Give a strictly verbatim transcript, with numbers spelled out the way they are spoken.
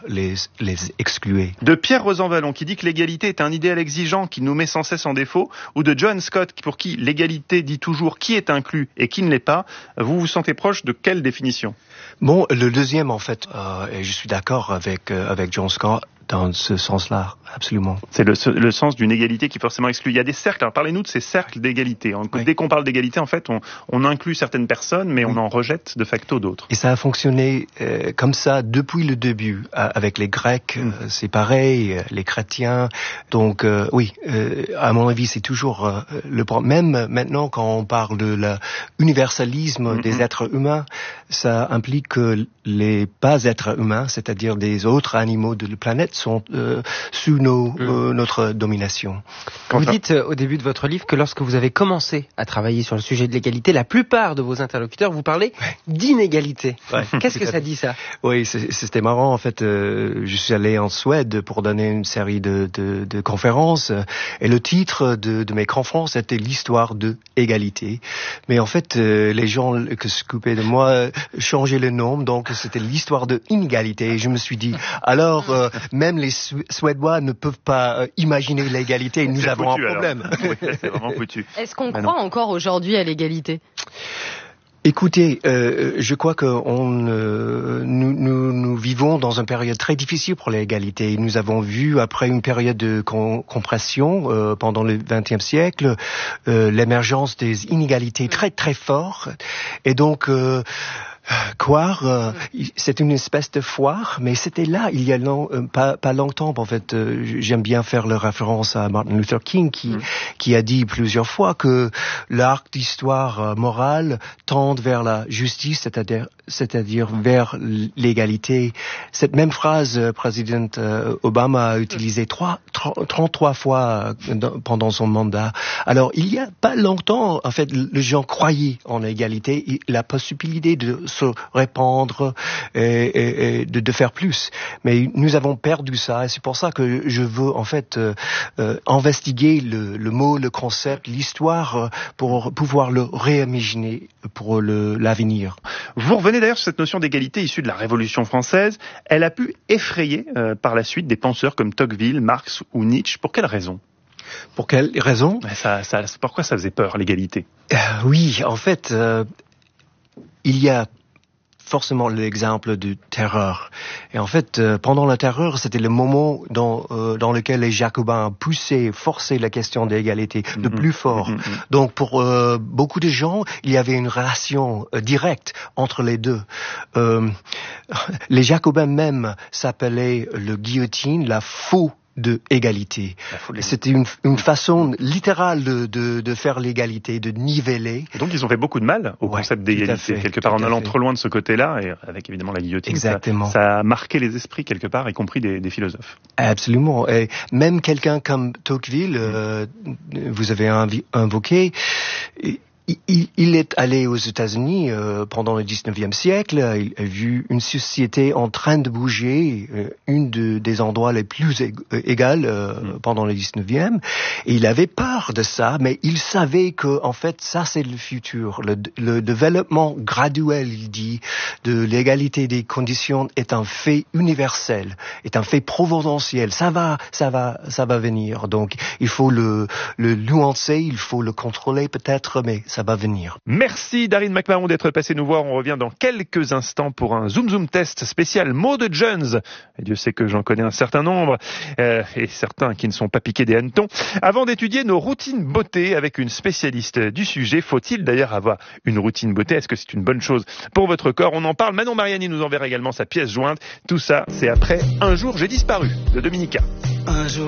les, les excluer. De Pierre Rosanvallon qui dit que l'égalité est un idéal exigeant qui nous met sans cesse en défaut, ou de John Scott pour qui l'égalité dit toujours qui est inclus et qui ne l'est pas. Vous vous sentez proche de quelle définition ? Bon, le deuxième en fait, euh, et je suis d'accord avec euh, avec John Scott dans ce sens-là, absolument. C'est le, le sens d'une égalité qui forcément exclut. Il y a des cercles, alors parlez-nous de ces cercles d'égalité. Oui. Dès qu'on parle d'égalité, en fait, on, on inclut certaines personnes, mais oui. on en rejette de facto d'autres. Et ça a fonctionné euh, comme ça depuis le début. Avec les Grecs, mm. euh, c'est pareil, les chrétiens. Donc euh, oui, euh, à mon avis, c'est toujours euh, le problème. Même maintenant, quand on parle de l'universalisme mm-hmm. des êtres humains, ça implique que les pas êtres humains, c'est-à-dire des autres animaux de la planète, sont euh, sous nos, mmh. euh, notre domination. Vous Quentin. dites euh, au début de votre livre que lorsque vous avez commencé à travailler sur le sujet de l'égalité, la plupart de vos interlocuteurs vous parlaient ouais. d'inégalité. Ouais. Qu'est-ce que ça dit ça ? Oui, c'était marrant en fait. Euh, je suis allé en Suède pour donner une série de, de, de conférences et le titre de, de mes conférences était l'histoire de égalité. Mais en fait, euh, les gens qui s'occupaient de moi euh, changeaient le nom, donc c'était l'histoire de inégalité. Et je me suis dit, alors euh, même les Suédois ne peuvent pas euh, imaginer l'égalité, nous avons foutu, un problème. Oui, c'est vraiment foutu. Est-ce qu'on croit encore aujourd'hui à l'égalité ? Écoutez, euh, je crois que on, euh, nous, nous, nous vivons dans une période très difficile pour l'égalité. Nous avons vu, après une période de com- compression euh, pendant le vingtième siècle, euh, l'émergence des inégalités très très fortes. Et donc... Euh, Croire, euh, c'est une espèce de foire, mais c'était là il y a long, euh, pas, pas longtemps. En fait, euh, j'aime bien faire la référence à Martin Luther King qui, mmh. qui a dit plusieurs fois que l'arc d'histoire euh, morale tend vers la justice, c'est-à-dire, c'est-à-dire vers l'égalité. Cette même phrase, euh, président euh, Obama a utilisée trois, trente-trois fois euh, pendant son mandat. Alors, il y a pas longtemps, en fait, les gens croyaient en l'égalité et la possibilité de se répandre et, et, et de, de faire plus. Mais nous avons perdu ça et c'est pour ça que je veux en fait euh, euh, investiguer le, le mot, le concept, l'histoire euh, pour pouvoir le réimaginer pour le, l'avenir. Vous revenez d'ailleurs sur cette notion d'égalité issue de la Révolution française. Elle a pu effrayer euh, par la suite des penseurs comme Tocqueville, Marx ou Nietzsche. Pour quelle raison ? Pour quelle raison ? ça, ça, Pourquoi ça faisait peur, l'égalité ? euh, Oui, en fait, euh, il y a forcément l'exemple de terreur. Et en fait, euh, pendant la terreur, c'était le moment dans, euh, dans lequel les Jacobins poussaient, forçaient la question d'égalité mm-hmm. de plus fort. Mm-hmm. Donc, pour euh, beaucoup de gens, il y avait une relation euh, directe entre les deux. Euh, les Jacobins même s'appelaient le guillotine, la faux de égalité. C'était une, une façon littérale de, de, de faire l'égalité, de niveler. Et donc ils ont fait beaucoup de mal au ouais, concept d'égalité, quelque part en allant trop loin de ce côté-là, et avec évidemment la guillotine. Exactement. Ça, ça a marqué les esprits quelque part, y compris des, des philosophes. Absolument. Et même quelqu'un comme Tocqueville, euh, vous avez inv- invoqué, Il, il est allé aux États-Unis euh, pendant le dix-neuvième siècle. Il a vu une société en train de bouger, euh, une de, des endroits les plus ég- égales euh, mm. pendant le dix-neuvième. Et il avait peur de ça, mais il savait que en fait ça c'est le futur. Le, le développement graduel, il dit, de l'égalité des conditions est un fait universel, est un fait providentiel. Ça va, ça va, ça va venir. Donc il faut le, le nuancer, il faut le contrôler peut-être, mais ça va venir. Merci Darin McMahon d'être passé nous voir. On revient dans quelques instants pour un Zoom Zoom test spécial mots de Jones. Et Dieu sait que j'en connais un certain nombre, euh, et certains qui ne sont pas piqués des hannetons. Avant d'étudier nos routines beauté avec une spécialiste du sujet, faut-il d'ailleurs avoir une routine beauté ? Est-ce que c'est une bonne chose pour votre corps ? On en parle. Manon Mariani nous enverra également sa pièce jointe. Tout ça, c'est après Un jour j'ai disparu de Dominica. Un jour